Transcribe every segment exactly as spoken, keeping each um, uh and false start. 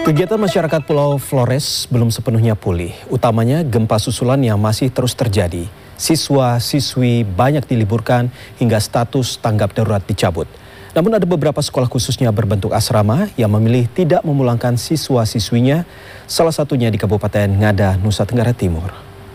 Kegiatan masyarakat Pulau Flores belum sepenuhnya pulih, utamanya gempa susulan yang masih terus terjadi. Siswa-siswi banyak diliburkan hingga status tanggap darurat dicabut. Namun ada beberapa sekolah khususnya berbentuk asrama yang memilih tidak memulangkan siswa-siswinya, salah satunya di Kabupaten Ngada, Nusa Tenggara Timur.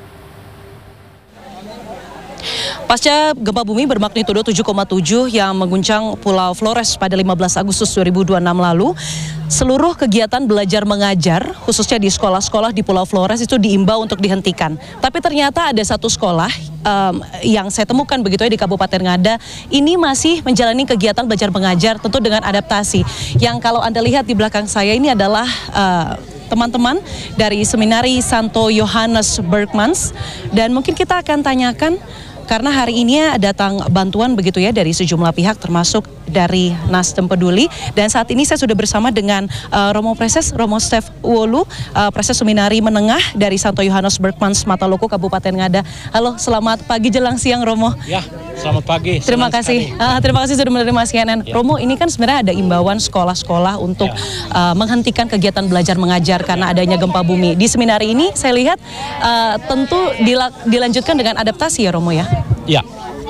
Pasca gempa bumi bermagnitudo tujuh koma tujuh yang mengguncang Pulau Flores pada lima belas Agustus dua ribu dua puluh enam lalu, seluruh kegiatan belajar mengajar, khususnya di sekolah-sekolah di Pulau Flores itu diimbau untuk dihentikan. Tapi ternyata ada satu sekolah um, yang saya temukan begitu ya di Kabupaten Ngada, ini masih menjalani kegiatan belajar mengajar tentu dengan adaptasi. Yang kalau Anda lihat di belakang saya ini adalah uh, teman-teman dari Seminari Santo Yohanes Bergmans, dan mungkin kita akan tanyakan karena hari ini datang bantuan begitu ya dari sejumlah pihak termasuk dari Nasdem Peduli, dan saat ini saya sudah bersama dengan uh, Romo Preses Romo Stef Wolu, uh, Preses Seminari Menengah dari Santo Yohanes Bergmans Mataloko Kabupaten Ngada. Halo, selamat pagi jelang siang Romo. Ya, selamat pagi. Terima kasih. Uh, terima kasih sudah menerima C N N. Ya. Romo, ini kan sebenarnya ada imbauan sekolah-sekolah untuk ya. uh, menghentikan kegiatan belajar mengajar karena adanya gempa bumi. Di seminari ini saya lihat uh, tentu dila dilanjutkan dengan adaptasi ya Romo ya. Ya,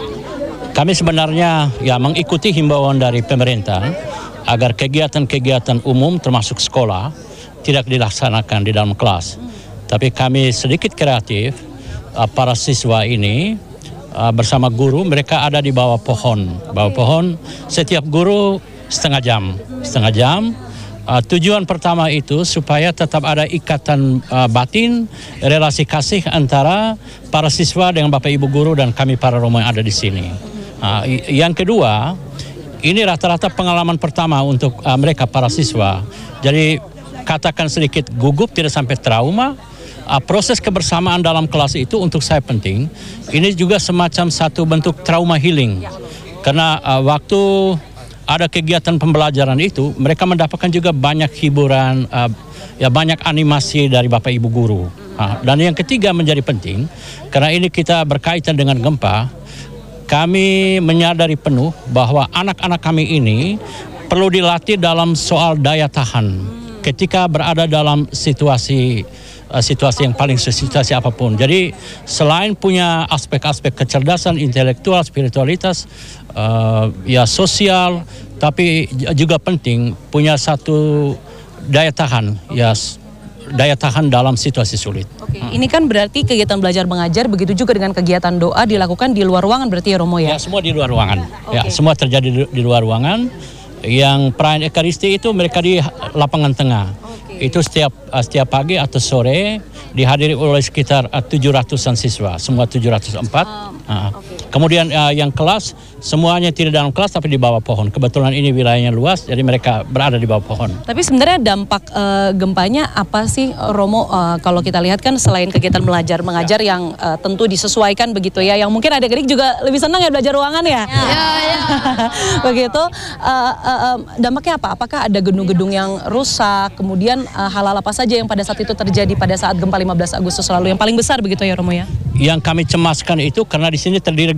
kami sebenarnya ya mengikuti himbauan dari pemerintah agar kegiatan-kegiatan umum termasuk sekolah tidak dilaksanakan di dalam kelas. Tapi kami sedikit kreatif, para siswa ini bersama guru, mereka ada di bawah pohon. Bawah pohon, setiap guru setengah jam. Setengah jam. Uh, tujuan pertama itu supaya tetap ada ikatan uh, batin, relasi kasih antara para siswa dengan Bapak Ibu guru dan kami para romo yang ada di sini. Uh, yang kedua, ini rata-rata pengalaman pertama untuk uh, mereka para siswa. Jadi katakan sedikit gugup, tidak sampai trauma. Uh, proses kebersamaan dalam kelas itu untuk saya penting. Ini juga semacam satu bentuk trauma healing. Karena uh, waktu ada kegiatan pembelajaran itu, mereka mendapatkan juga banyak hiburan, uh, ya banyak animasi dari Bapak Ibu guru. Uh, dan yang ketiga menjadi penting, karena ini kita berkaitan dengan gempa, kami menyadari penuh bahwa anak-anak kami ini perlu dilatih dalam soal daya tahan ketika berada dalam situasi uh, situasi yang paling situasi apapun. Jadi selain punya aspek-aspek kecerdasan, intelektual, spiritualitas, uh, ya sosial, tapi juga penting punya satu daya tahan, ya daya tahan dalam situasi sulit. Oke, hmm. Ini kan berarti kegiatan belajar mengajar, begitu juga dengan kegiatan doa dilakukan di luar ruangan berarti ya Romo ya? Ya, semua di luar ruangan. Okay. Ya, semua terjadi di, di luar ruangan. Yang perayaan Ekaristi itu mereka di lapangan tengah. Okay. Itu setiap setiap pagi atau sore dihadiri oleh sekitar tujuh ratusan siswa, semua tujuh ratus empat. Um, uh. okay. Kemudian uh, yang kelas semuanya tidak dalam kelas tapi di bawah pohon. Kebetulan ini wilayahnya luas, jadi mereka berada di bawah pohon. Tapi sebenarnya dampak uh, gempanya apa sih Romo? Uh, kalau kita lihat kan selain kegiatan belajar mengajar ya. yang uh, tentu disesuaikan begitu ya, yang mungkin adik-adik juga lebih senang ya belajar ruangan ya. Ya, ya. Begitu. Uh, uh, uh, dampaknya apa? Apakah ada gedung-gedung yang rusak? Kemudian uh, hal-hal apa saja yang pada saat itu terjadi pada saat gempa lima belas Agustus lalu yang paling besar begitu ya Romo ya? Yang kami cemaskan itu karena di sini terdiri